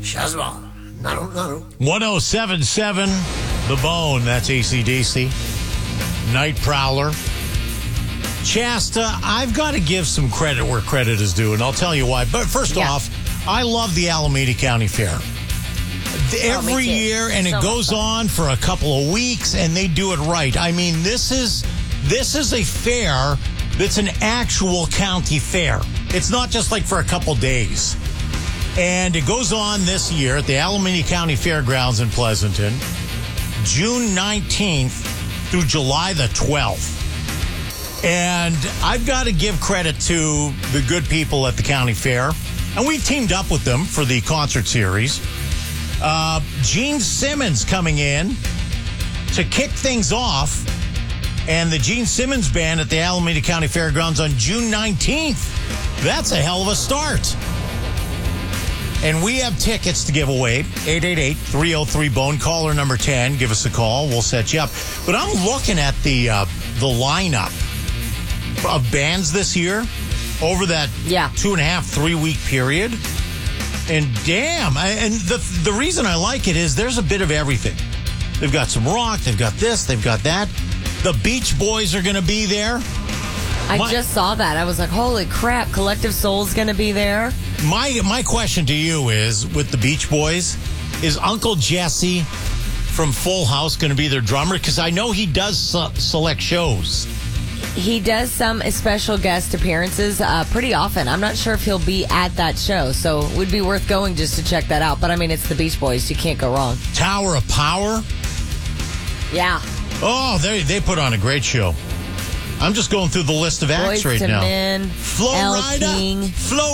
Shazma. No. 1077 The Bone. That's AC/DC. Night Prowler. Shasta, I've got to give some credit where credit is due, and I'll tell you why. But first off, I love the Alameda County Fair. Every year, and it goes on for a couple of weeks, and they do it right. I mean, this is a fair that's an actual county fair. It's not just like for a couple days. And it goes on this year at the Alameda County Fairgrounds in Pleasanton, June 19th through July the 12th. And I've got to give credit to the good people at the county fair. And we've teamed up with them for the concert series. Gene Simmons coming in to kick things off. And the Gene Simmons Band at the Alameda County Fairgrounds on June 19th. That's a hell of a start. And we have tickets to give away. 888-303-BONE. Caller number 10. Give us a call. We'll set you up. But I'm looking at the lineup of bands this year over that 2.5, 3 week period. And damn. And the reason I like it is there's a bit of everything. They've got some rock. They've got this. They've got that. The Beach Boys are going to be there. I just saw that. I was like, holy crap, Collective Soul's going to be there. My question to you is, with the Beach Boys, is Uncle Jesse from Full House going to be their drummer? Because I know he does select shows. He does some special guest appearances pretty often. I'm not sure if he'll be at that show, so it would be worth going just to check that out. But, I mean, it's the Beach Boys. You can't go wrong. Tower of Power? Yeah. Oh, they put on a great show. I'm just going through the list of acts right now. Flo Rida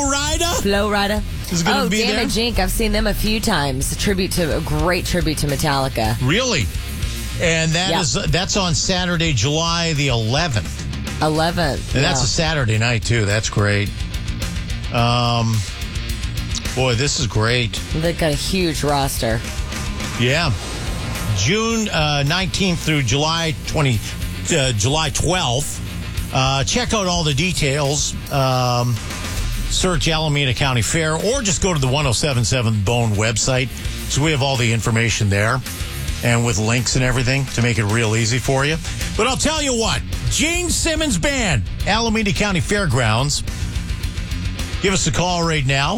is going to be there. Damage Inc. I've seen them a few times. A great tribute to Metallica. Really? And that's on Saturday, July the 11th. 11th. And that's a Saturday night too. That's great. Boy, this is great. They've got a huge roster. Yeah. June 19th through July 12th. Check out all the details. Search Alameda County Fair or just go to the 1077 Bone website. So we have all the information there and with links and everything to make it real easy for you. But I'll tell you what, Gene Simmons Band, Alameda County Fairgrounds. Give us a call right now.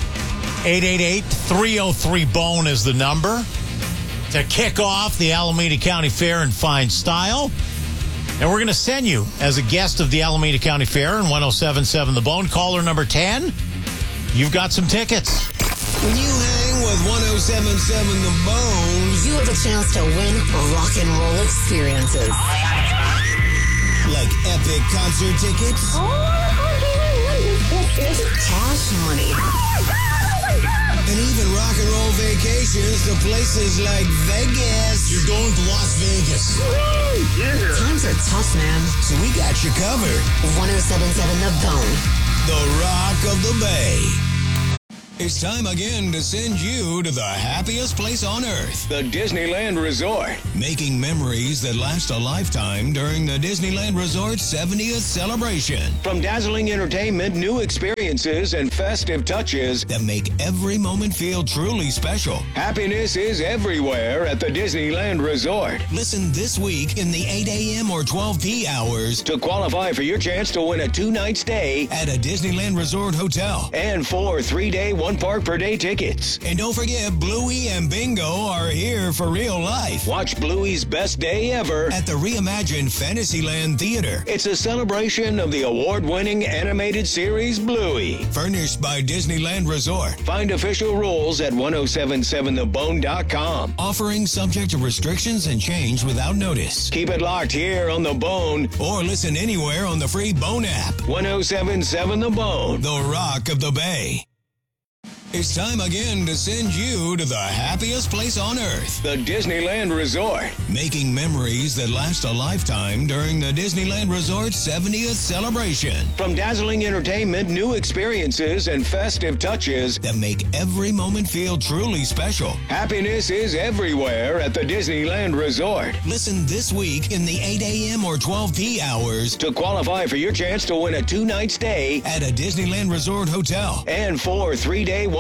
888-303-BONE is the number to kick off the Alameda County Fair in fine style. And we're going to send you as a guest of the Alameda County Fair in 1077 The Bone. Caller number 10, you've got some tickets. When you hang with 1077 The Bone, you have a chance to win rock and roll experiences. Like epic concert tickets. Cash money. And even rock and roll vacations to places like Vegas. You're going to Las Vegas. Yeah. Times are tough, man. So we got you covered. 1077 The Bone. The Rock of the Bay. It's time again to send you to the happiest place on earth, the Disneyland Resort. Making memories that last a lifetime during the Disneyland Resort 70th celebration. From dazzling entertainment, new experiences, and festive touches that make every moment feel truly special. Happiness is everywhere at the Disneyland Resort. Listen this week in the 8 a.m. or 12 p. hours to qualify for your chance to win a 2-night stay at a Disneyland Resort hotel and 4 3-day one park per day tickets. And don't forget, Bluey and Bingo are here for real life. Watch Bluey's best day ever at the reimagined Fantasyland Theater. It's a celebration of the award-winning animated series Bluey. Furnished by Disneyland Resort. Find official rules at 1077thebone.com. Offering subject to restrictions and change without notice. Keep it locked here on The Bone or listen anywhere on the free Bone app. 1077 The Bone, the Rock of the Bay. It's time again to send you to the happiest place on earth, the Disneyland Resort. Making memories that last a lifetime during the Disneyland Resort 70th celebration. From dazzling entertainment, new experiences, and festive touches that make every moment feel truly special. Happiness is everywhere at the Disneyland Resort. Listen this week in the 8 a.m. or 12 p. hours to qualify for your chance to win a 2-night stay at a Disneyland Resort hotel and 4 3-day one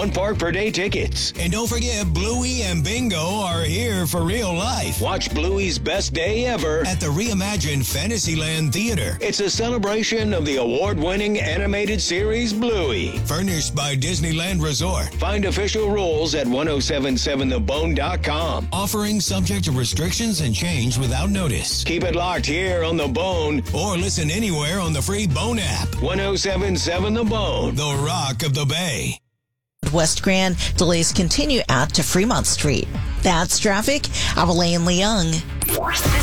1 park per day tickets. And don't forget, Bluey and Bingo are here for real life. Watch Bluey's best day ever at the reimagined Fantasyland Theater. It's a celebration of the award-winning animated series Bluey. Furnished by Disneyland Resort. Find official rules at 1077thebone.com. Offering subject to restrictions and change without notice. Keep it locked here on The Bone or listen anywhere on the free Bone app. 1077 The Bone, the Rock of the Bay. West Grand, delays continue out to Fremont Street. That's traffic. I'm Elaine Leung.